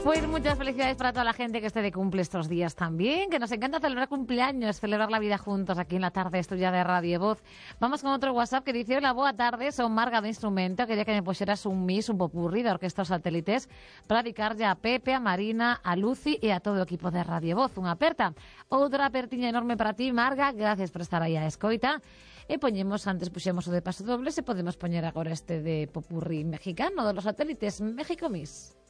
Pues muchas felicidades para toda la gente que esté de cumple estos días también, que nos encanta celebrar cumpleaños, celebrar la vida juntos aquí en la tarde estudia de Radio Voz. Vamos con otro WhatsApp que dice: hola, boa tarde, son Marga de Instrumento, quería que me pusieras un mix, un popurrí de orquestas satélites para dedicar ya a Pepe, a Marina, a Lucy e a todo o equipo de Radio Voz. Unha aperta. Outra apertiña enorme para ti, Marga, gracias por estar aí a escoita. E poñemos, antes puxemos o de paso doble, se podemos poñer agora este de popurrí mexicano de los satélites, México Miss.